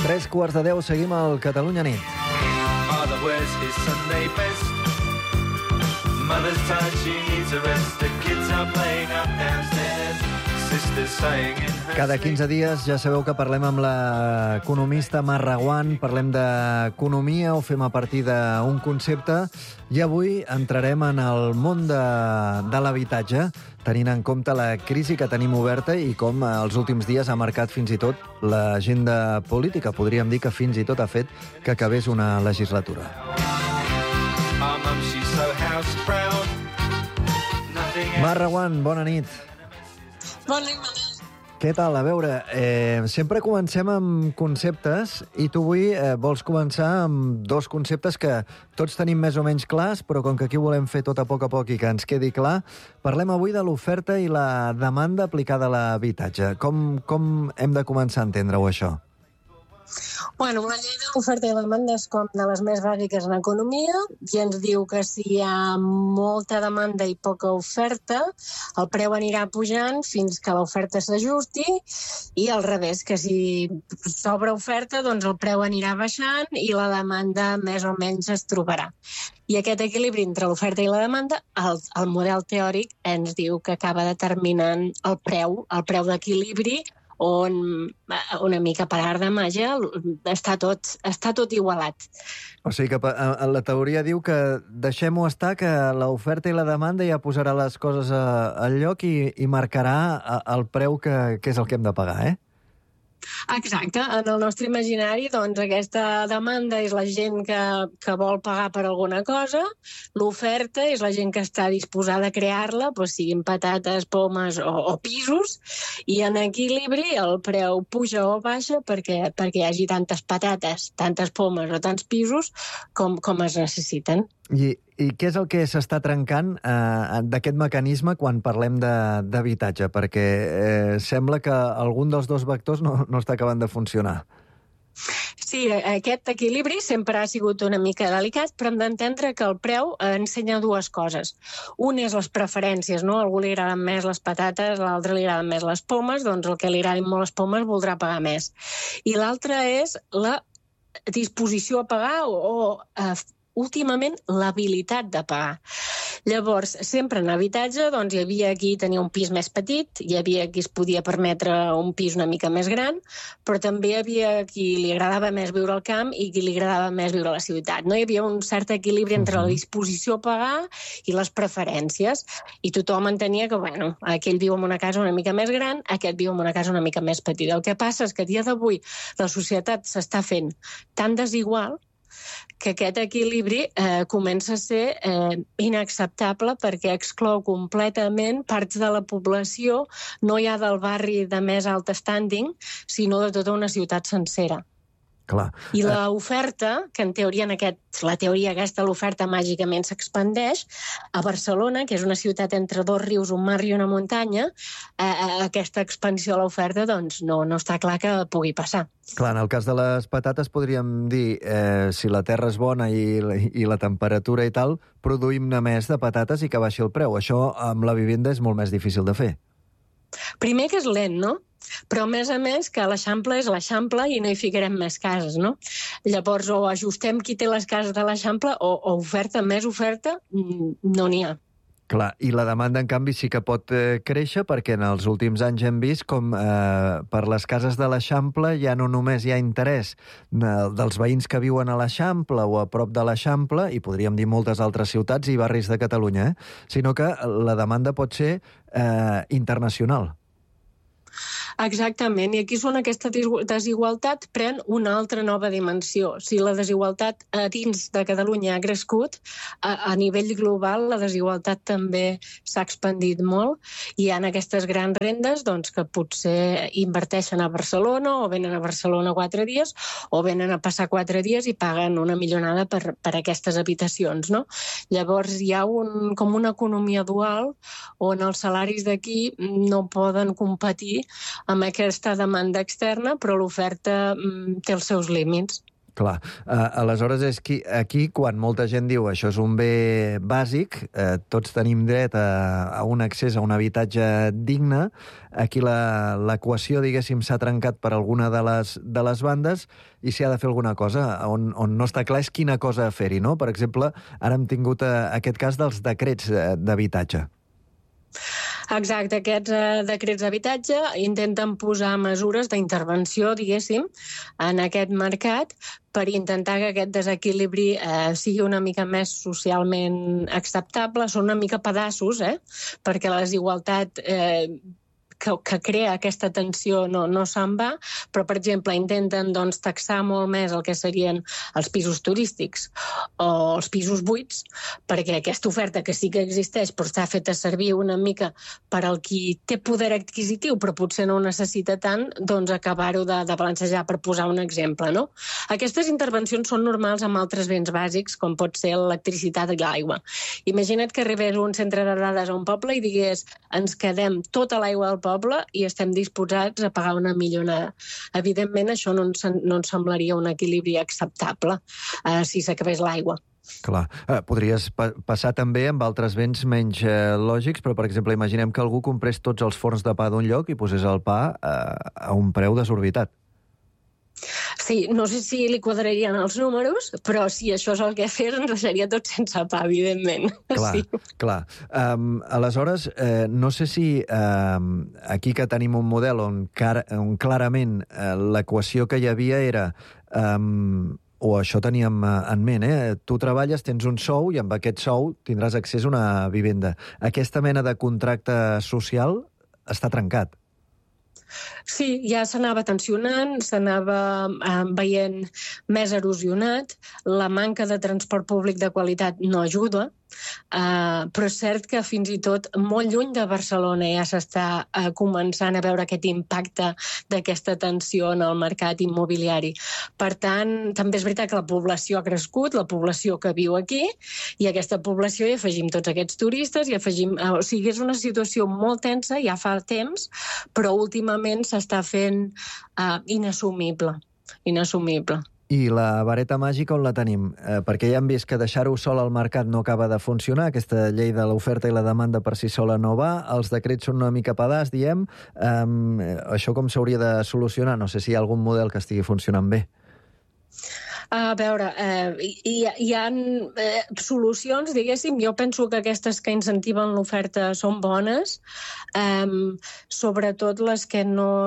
3:15, seguim al Catalunya Nit. Father wears his Sunday best. Mother's tired, she needs a rest. The kids are playing up downstairs. Sister's sighing in her Cada 15 dies ja sabeu que parlem amb l'economista Mar Reguant, parlem d'economia, ho fem a partir d'un concepte, i avui entrarem en el món de l'habitatge, tenint en compte la crisi que tenim oberta i com els últims dies ha marcat fins i tot l'agenda política. Podríem dir que fins i tot ha fet que acabés una legislatura. Our mum, she's so house proud. Nothing Mar Reguant, bona nit. Bona nit, Manel. Què tal? A veure, sempre comencem amb conceptes i tu avui vols començar amb dos conceptes que tots tenim més o menys clars, però com que aquí volem fer tot a poc i que ens quedi clar, parlem avui de l'oferta i la demanda aplicada a l'habitatge. Com hem de començar a entendre-ho, això? Bueno, una llei de l'oferta i la demanda és com de les més bàsiques en economia i ens diu que si hi ha molta demanda i poca oferta, el preu anirà pujant fins que l'oferta s'ajusti i al revés, que si s'obre oferta, doncs el preu anirà baixant i la demanda més o menys es trobarà. I aquest equilibri entre l'oferta i la demanda, el model teòric ens diu que acaba determinant el preu d'equilibri, on una mica per art de màgia està tot igualat. O sigui que la teoria diu que deixem-ho estar, que l'oferta i la demanda ja posarà les coses al lloc i marcarà el preu que és el que hem de pagar, eh? Exacte. En el nostre imaginari, doncs, aquesta demanda és la gent que vol pagar per alguna cosa, l'oferta és la gent que està disposada a crear-la, doncs siguin patates, pomes o pisos, i en equilibri el preu puja o baixa perquè hi hagi tantes patates, tantes pomes o tants pisos com es necessiten. I què és el que s'està trencant d'aquest mecanisme quan parlem d'habitatge? Perquè sembla que algun dels dos vectors no està acabant de funcionar. Sí, aquest equilibri sempre ha sigut una mica delicat, però hem d'entendre que el preu ensenya dues coses. Un és les preferències, no? A algú li agraden més les patates, a l'altre li agraden més les pomes, doncs el que li agradin molt les pomes voldrà pagar més. I l'altre és la disposició a pagar o últimament l'habilitat de pagar. Llavors, sempre en habitatge, doncs hi havia qui tenia un pis més petit, hi havia qui es podia permetre un pis una mica més gran, però també hi havia qui li agradava més viure al camp i qui li agradava més viure a la ciutat. No hi havia un cert equilibri entre la disposició a pagar i les preferències, i tothom entenia que, bueno, aquell viu en una casa una mica més gran, aquest viu en una casa una mica més petita. El que passa és que a dia d'avui la societat s'està fent tan desigual que aquest equilibri comença a ser inacceptable perquè exclou completament parts de la població, no ja del barri de més alt standing, sinó de tota una ciutat sencera. Clar. I l'oferta, que en teoria la teoria aquesta, l'oferta màgicament s'expandeix, a Barcelona, que és una ciutat entre dos rius, un mar i una muntanya, aquesta expansió a l'oferta doncs no està clar que pugui passar. Clar, en el cas de les patates podríem dir, si la terra és bona i la temperatura i tal, produïm-ne més de patates i que baixi el preu. Això amb la vivenda és molt més difícil de fer. Primer que és lent, no? Però, a més, que l'Eixample és l'Eixample i no hi ficarem més cases, no? Llavors, o ajustem qui té les cases de l'Eixample o oferta, més oferta, no n'hi ha. Clar, i la demanda, en canvi, sí que pot créixer perquè en els últims anys hem vist com per les cases de l'Eixample ja no només hi ha interès dels veïns que viuen a l'Eixample o a prop de l'Eixample, i podríem dir moltes altres ciutats i barris de Catalunya, sinó que la demanda pot ser internacional. Exactament, i aquí és on aquesta desigualtat pren una altra nova dimensió. Si la desigualtat a dins de Catalunya ha crescut, a nivell global la desigualtat també s'ha expandit molt i hi ha aquestes grans rendes doncs, que potser inverteixen a Barcelona o venen a Barcelona 4 dies o venen a passar 4 dies i paguen una millonada per aquestes habitacions, no? Llavors hi ha com una economia dual on els salaris d'aquí no poden competir amb aquesta demanda externa, però l'oferta té els seus límits. Clar. Aleshores, és aquí, quan molta gent diu això és un bé bàsic, tots tenim dret a un accés a un habitatge digne, aquí l'equació, diguéssim, s'ha trencat per alguna de les bandes i s'hi ha de fer alguna cosa. On no està clar és quina cosa fer-hi, no? Per exemple, ara hem tingut aquest cas dels decrets d'habitatge. Exacte, aquests decrets d'habitatge intenten posar mesures d'intervenció, diguéssim, en aquest mercat per intentar que aquest desequilibri sigui una mica més socialment acceptable. Són una mica pedaços, perquè la desigualtat que crea aquesta tensió no se'n va, però, per exemple, intenten taxar molt més el que serien els pisos turístics o els pisos buits, perquè aquesta oferta que sí que existeix però està feta servir una mica per al qui té poder adquisitiu però potser no ho necessita tant, acabar-ho de balancejar, per posar un exemple, no? Aquestes intervencions són normals amb altres béns bàsics, com pot ser l'electricitat i l'aigua. Imagina't que arribés un centre de dades a un poble i digués ens quedem tota l'aigua del poble i estem disposats a pagar una millonada. Evidentment, això no ens semblaria un equilibri acceptable si s'acabés l'aigua. Clar. Podries passar també amb altres béns menys lògics, però, per exemple, imaginem que algú comprés tots els forns de pa d'un lloc i posés el pa a un preu desorbitat. Sí, no sé si li quadrarien els números, però si això és el que fes, ens deixaria tot sense pa, evidentment. Clar, sí. Clar. Aleshores, no sé si aquí que tenim un model on clarament l'equació que hi havia era... o això teníem en ment, tu treballes, tens un sou i amb aquest sou tindràs accés a una vivenda. Aquesta mena de contracte social està trencat. Sí, ja s'anava tensionant, s'anava veient més erosionat, la manca de transport públic de qualitat no ajuda, però és cert que fins i tot molt lluny de Barcelona ja s'està començant a veure aquest impacte d'aquesta tensió en el mercat immobiliari. Per tant, també és veritat que la població ha crescut, la població que viu aquí, i a aquesta població hi afegim tots aquests turistes, i afegim... O sigui, és una situació molt tensa, ja fa temps, però últimament s'està fent inassumible. I la vareta màgica on la tenim? Perquè ja hem vist que deixar-ho sol al mercat no acaba de funcionar, aquesta llei de l'oferta i la demanda per si sola no va, els decrets són una mica pedaç, diem. Això com s'hauria de solucionar? No sé si hi ha algun model que estigui funcionant bé. A veure, hi ha solucions, diguéssim. Jo penso que aquestes que incentiven l'oferta són bones, sobretot les que no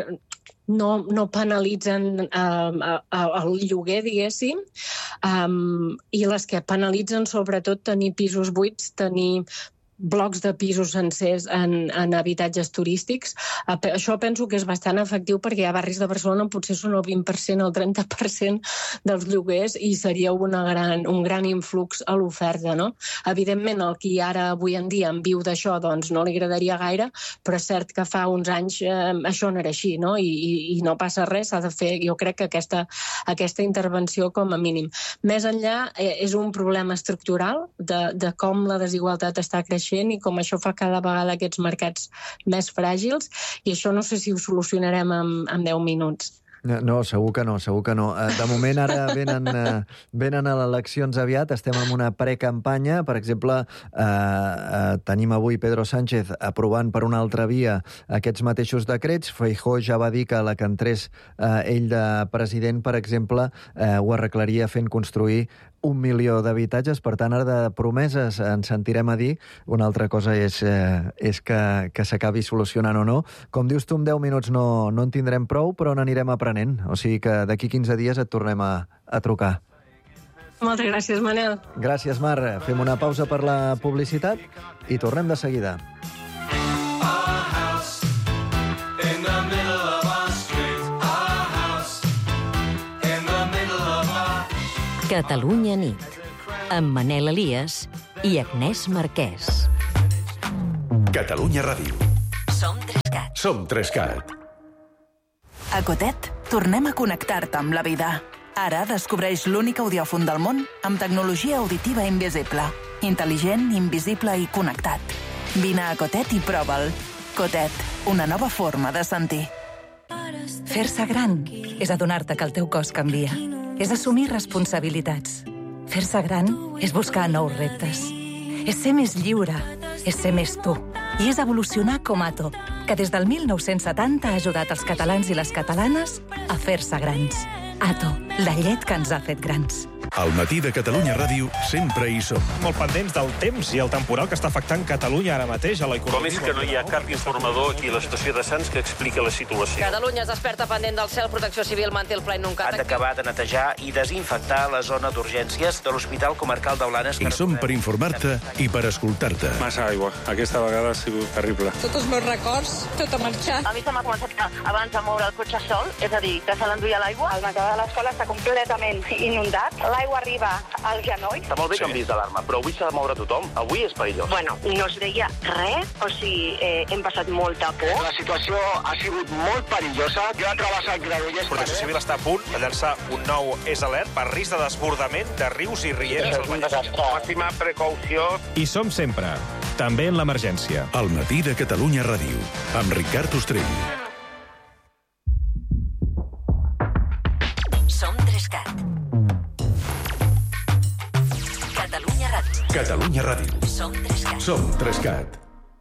penalitzen el lloguer, diguéssim, i les que penalitzen sobretot tenir pisos buits, tenir blocs de pisos sencers en habitatges turístics. Això penso que és bastant efectiu perquè hi ha barris de Barcelona on potser són el 20%, el 30% dels lloguers i seria un gran influx a l'oferta, no? Evidentment, el qui ara, avui en dia, en viu d'això, doncs no li agradaria gaire, però és cert que fa uns anys això no era així, no? I no passa res, s'ha de fer, jo crec que aquesta intervenció com a mínim. Més enllà, és un problema estructural de com la desigualtat està creixent i com això fa cada vegada aquests mercats més fràgils, i això no sé si ho solucionarem en 10 minuts. No, segur que no. De moment ara venen a eleccions aviat, estem en una precampanya. Per exemple, tenim avui Pedro Sánchez aprovant per una altra via aquests mateixos decrets. Feijóo ja va dir que la que entrés ell de president, per exemple, ho arreglaria fent construir 1 milió d'habitatges. Per tant, ara de promeses ens sentirem a dir. Una altra cosa és que s'acabi solucionant o no. Com dius tu, en 10 minuts no en tindrem prou, però n'anirem aprenent. O sigui que d'aquí 15 dies et tornem a trucar. Moltes gràcies, Manel. Gràcies, Mar. Fem una pausa per la publicitat i tornem de seguida. Catalunya nit, amb Manel Elias i Agnès Marquès. Catalunya Ràdio. Som 3Cat. A Cotet, tornem a connectar-te amb la vida. Ara descobreix l'únic audiòfon del món amb tecnologia auditiva invisible. Intel·ligent, invisible i connectat. Vine a Cotet i prova'l. Cotet, una nova forma de sentir. Fer-se gran és adonar-te que el teu cos canvia. és assumir responsabilitats. Fer-se gran és buscar nous reptes. És ser més lliure, és ser més tu. I és evolucionar com Ato, que des del 1970 ha ajudat els catalans i les catalanes a fer-se grans. Ato, la llet que ens ha fet grans. Al matí de Catalunya Ràdio sempre hi som. Molt pendents del temps i el temporal que està afectant Catalunya ara mateix a l'economia. Com és que no hi ha cap informador aquí a l'estació de Sants que expliqui la situació? Catalunya es desperta pendent del cel. Protecció Civil manté el ple en un cas. Han d'acabar de netejar i desinfectar la zona d'urgències de l'Hospital Comarcal de Blanes. I som per informar-te i per escoltar-te. Massa aigua. Aquesta vegada ha sigut terrible. Tots els meus records, tot a marxar. A mi se m'ha començat abans a moure el cotxe sol, és a dir, que se l'enduia l'aigua. El menjador de l'escola està completament inundat. L'aigua arriba al genoll. Està molt bé que han vist d'alarma, però avui s'ha de moure tothom. Avui és perillós. Bueno, no es veia res, o sigui, hem passat molta por. La situació ha sigut molt perillosa. Jo he travessat el Granollers. Protecció Civil està a punt de llançar un nou alert per risc de desbordament de rius i rieres. Màxima precaució. I som sempre, també en l'emergència. Al matí de Catalunya Ràdio, amb Ricard Ostrell. Som 3CAT. Catalunya Ràdio. Catalunya Ràdio. Som 3CAT. Som 3CAT.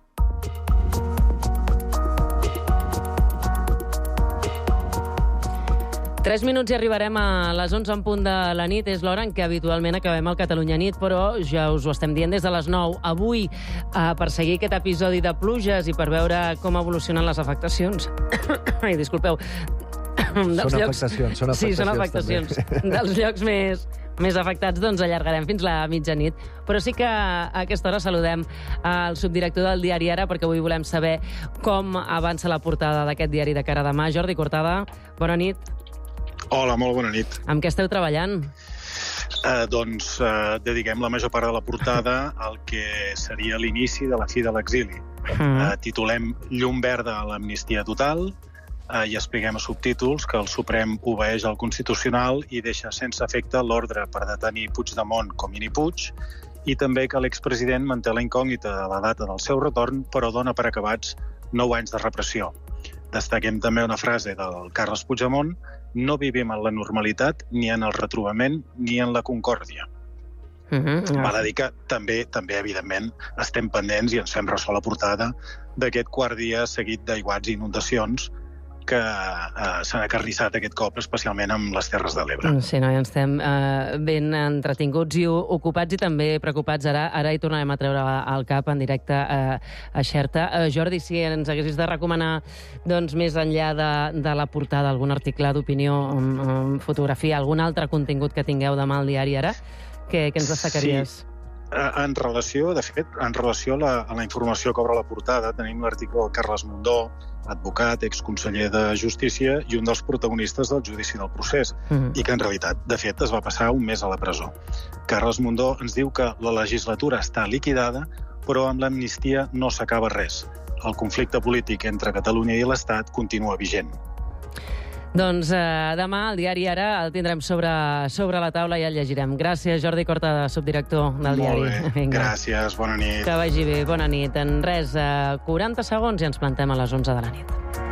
Tres minuts i arribarem a les 11 en punt de la nit. És l'hora en què habitualment acabem el Catalunya Nit, però ja us ho estem dient des de les 9. Avui, per seguir aquest episodi de pluges i per veure com evolucionen les afectacions... Ai, disculpeu. Són afectacions. Sí, són afectacions. Dels llocs més afectats, doncs allargarem fins la mitjanit. Però sí que a aquesta hora saludem el subdirector del diari Ara, perquè avui volem saber com avança la portada d'aquest diari de cara a demà. Jordi Cortada, bona nit. Hola, molt bona nit. Amb què esteu treballant? Dediquem la major part de la portada al que seria l'inici de la fi de l'exili. Titulem Llum verda a l'amnistia total i expliquem a subtítols que el Suprem obeeix al Constitucional i deixa sense efecte l'ordre per detenir Puigdemont com Puig, i també que l'expresident manté la incògnita de la data del seu retorn, però dona per acabats 9 anys de repressió. Destaquem també una frase del Carles Puigdemont: no vivim en la normalitat, ni en el retrobament, ni en la concòrdia. Val a dir que també, evidentment, estem pendents i ens fem ressò a la portada d'aquest quart dia seguit d'aiguats i inundacions que s'han acarnissat aquest cop, especialment amb les Terres de l'Ebre. Sí, no, ja estem ben entretinguts i ocupats i també preocupats. Ara hi tornarem a treure al cap en directe a Xerta. Jordi, si ens haguessis de recomanar, doncs, més enllà de la portada, algun article d'opinió, fotografia, algun altre contingut que tingueu demà al diari Ara, què ens destacaries? Sí. En relació a la informació que obre la portada, tenim l'article del Carles Mundó, advocat, exconseller de Justícia i un dels protagonistes del judici del procés, i que en realitat, de fet, es va passar un mes a la presó. Carles Mundó ens diu que la legislatura està liquidada, però amb l'amnistia no s'acaba res. El conflicte polític entre Catalunya i l'Estat continua vigent. Doncs demà el diari Ara el tindrem sobre la taula i el llegirem. Gràcies, Jordi Cortada, subdirector del diari. Molt bé, gràcies, bona nit. Que vagi bé, bona nit. En res, 40 segons i ens plantem a les 11 de la nit.